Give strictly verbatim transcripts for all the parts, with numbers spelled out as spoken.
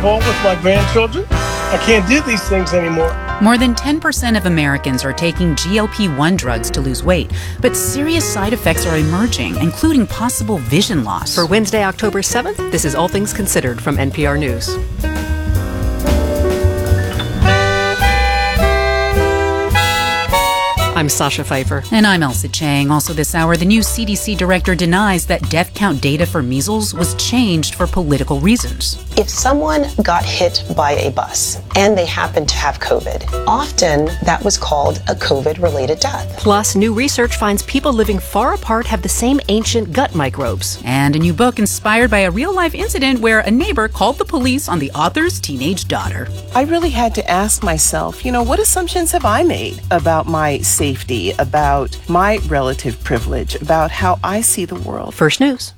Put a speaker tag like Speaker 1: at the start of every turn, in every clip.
Speaker 1: home with my grandchildren. I can't do these things anymore.
Speaker 2: More than ten percent of Americans are taking G L P one drugs to lose weight, but serious side effects are emerging, including possible vision loss.
Speaker 3: For Wednesday, October seventh, this is All Things Considered from N P R News. I'm Sasha Pfeiffer.
Speaker 2: And I'm Elsa Chang. Also this hour, the new C D C director denies that death count data for measles was changed for political reasons.
Speaker 4: If someone got hit by a bus and they happened to have COVID, often that was called a COVID-related death.
Speaker 3: Plus, new research finds people living far apart have the same ancient gut microbes.
Speaker 2: And a new book inspired by a real-life incident where a neighbor called the police on the author's teenage daughter.
Speaker 5: I really had to ask myself, you know, what assumptions have I made about my safety, about my relative privilege, about how I see the world?
Speaker 3: First News.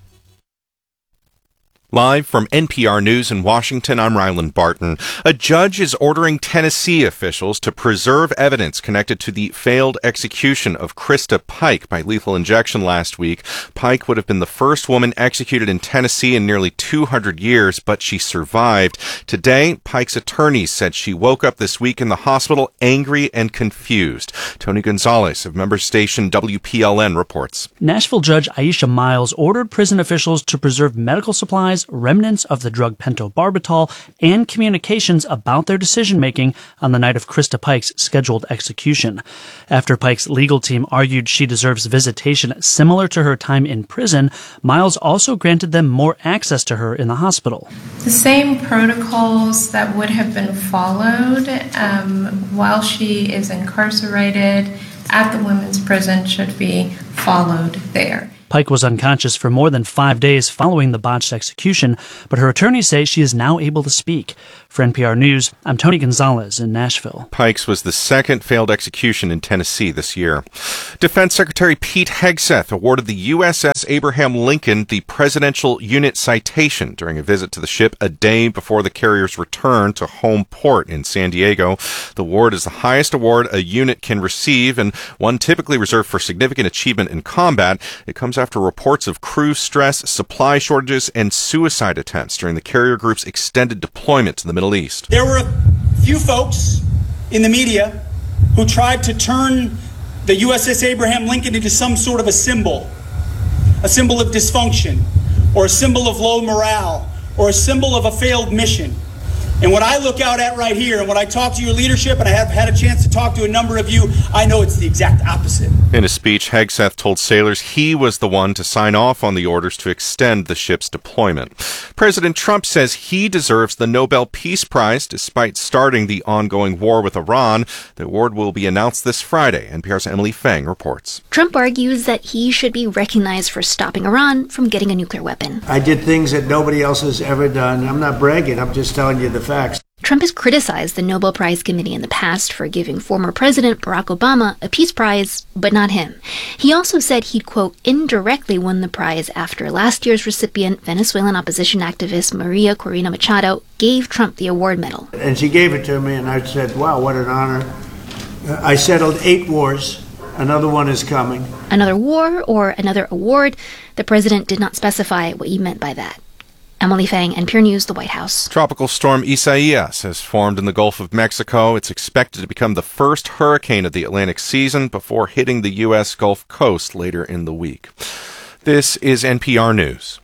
Speaker 6: Live from N P R News in Washington, I'm Ryland Barton. A judge is ordering Tennessee officials to preserve evidence connected to the failed execution of Krista Pike by lethal injection last week. Pike would have been the first woman executed in Tennessee in nearly two hundred years, but she survived. Today, Pike's attorneys said she woke up this week in the hospital angry and confused. Tony Gonzalez of member station W P L N reports.
Speaker 7: Nashville Judge Aisha Miles ordered prison officials to preserve medical supplies, remnants of the drug pentobarbital, and communications about their decision-making on the night of Krista Pike's scheduled execution. After Pike's legal team argued she deserves visitation similar to her time in prison, Miles also granted them more access to her in the hospital.
Speaker 8: The same protocols that would have been followed um, while she is incarcerated at the women's prison should be followed there.
Speaker 7: Pike was unconscious for more than five days following the botched execution, but her attorneys say she is now able to speak. For N P R News, I'm Tony Gonzalez in Nashville.
Speaker 6: Pike's was the second failed execution in Tennessee this year. Defense Secretary Pete Hegseth awarded the U S S Abraham Lincoln the Presidential Unit Citation during a visit to the ship a day before the carrier's return to home port in San Diego. The award is the highest award a unit can receive and one typically reserved for significant achievement in combat. It comes after reports of crew stress, supply shortages, and suicide attempts during the carrier group's extended deployment to the Middle East.
Speaker 9: There were a few folks in the media who tried to turn the U S S Abraham Lincoln into some sort of a symbol, a symbol of dysfunction, or a symbol of low morale, or a symbol of a failed mission. And what I look out at right here, and when I talk to your leadership, and I have had a chance to talk to a number of you, I know it's the exact opposite.
Speaker 6: In a speech, Hegseth told sailors he was the one to sign off on the orders to extend the ship's deployment. President Trump says he deserves the Nobel Peace Prize despite starting the ongoing war with Iran. The award will be announced this Friday. N P R's Emily Fang reports.
Speaker 10: Trump argues that he should be recognized for stopping Iran from getting a nuclear weapon.
Speaker 11: I did things that nobody else has ever done. I'm not bragging. I'm just telling you the facts.
Speaker 10: Trump has criticized the Nobel Prize Committee in the past for giving former President Barack Obama a peace prize, but not him. He also said he'd, quote, indirectly won the prize after last year's recipient, Venezuelan opposition activist Maria Corina Machado, gave Trump the award medal.
Speaker 11: And she gave it to me, and I said, wow, what an honor. I settled eight wars. Another one is coming.
Speaker 10: Another war or another award? The president did not specify what he meant by that. Emily Fang, N P R News, the White House.
Speaker 6: Tropical storm Isaias has formed in the Gulf of Mexico. It's expected to become the first hurricane of the Atlantic season before hitting the U S Gulf Coast later in the week. This is N P R News.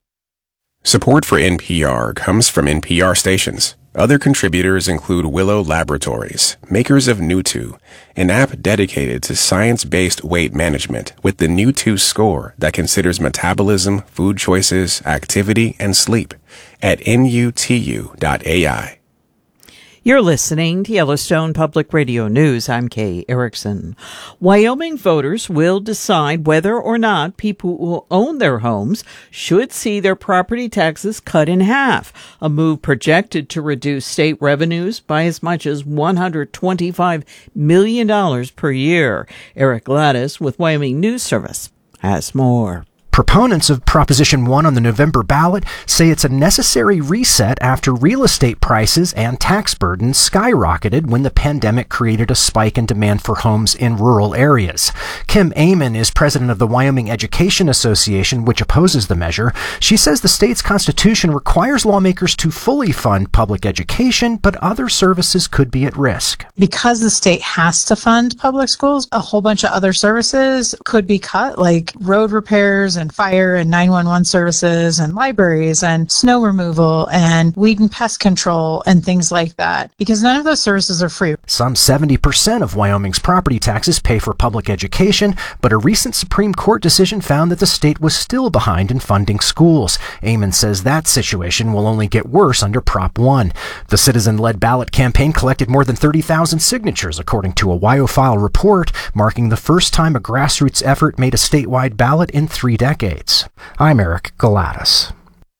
Speaker 12: Support for N P R comes from N P R stations. Other contributors include Willow Laboratories, makers of Nutu, an app dedicated to science-based weight management with the Nutu score that considers metabolism, food choices, activity, and sleep at N U T U dot A I.
Speaker 13: You're listening to Yellowstone Public Radio News. I'm Kay Erickson. Wyoming voters will decide whether or not people who own their homes should see their property taxes cut in half, a move projected to reduce state revenues by as much as one hundred twenty-five million dollars per year. Eric Gladys with Wyoming News Service has more.
Speaker 14: Proponents of Proposition one on the November ballot say it's a necessary reset after real estate prices and tax burdens skyrocketed when the pandemic created a spike in demand for homes in rural areas. Kim Amon is president of the Wyoming Education Association, which opposes the measure. She says the state's constitution requires lawmakers to fully fund public education, but other services could be at risk.
Speaker 15: Because the state has to fund public schools, a whole bunch of other services could be cut, like road repairs and fire and nine one one services and libraries and snow removal and weed and pest control and things like that, because none of those services are free.
Speaker 14: Some seventy percent of Wyoming's property taxes pay for public education, but a recent Supreme Court decision found that the state was still behind in funding schools. Amon says that situation will only get worse under Prop one. The citizen-led ballot campaign collected more than thirty thousand signatures, according to a WyoFile report, marking the first time a grassroots effort made a statewide ballot in three decades. I'm Eric Galatas.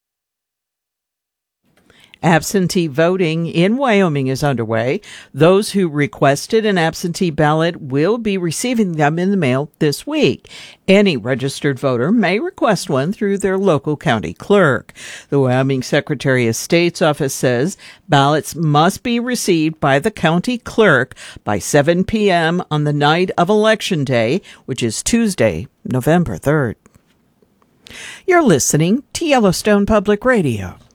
Speaker 13: Absentee voting in Wyoming is underway. Those who requested an absentee ballot will be receiving them in the mail this week. Any registered voter may request one through their local county clerk. The Wyoming Secretary of State's office says ballots must be received by the county clerk by seven p.m. on the night of Election Day, which is Tuesday, November third. You're listening to Yellowstone Public Radio.